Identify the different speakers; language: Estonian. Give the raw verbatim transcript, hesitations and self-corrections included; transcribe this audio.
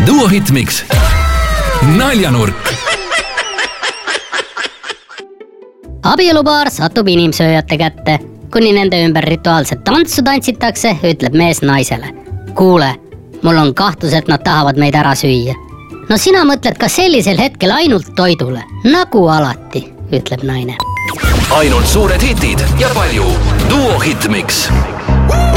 Speaker 1: Duo Hitmix. Naljanurk.
Speaker 2: Abielupaar satub inimsööjate kätte. Kuni nende ümber rituaalset tantsu tantsitakse, ütleb mees naisele. Kuule, mul on kahtlus, et nad tahavad meid ära süüa. No sina mõtled ka sellisel hetkel ainult toidule. Nagu alati, ütleb naine.
Speaker 1: Ainult suured hitid ja palju Duo Hitmix.